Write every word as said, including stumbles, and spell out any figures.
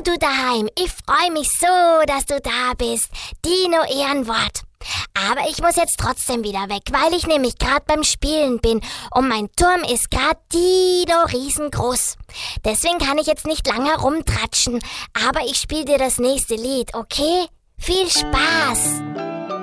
du daheim, ich freue mich so, dass du da bist. Dino Ehrenwort. Aber ich muss jetzt trotzdem wieder weg, weil ich nämlich gerade beim Spielen bin und mein Turm ist gerade Dino riesengroß. Deswegen kann ich jetzt nicht lange rumtratschen, aber ich spiele dir das nächste Lied, okay? Viel Spaß!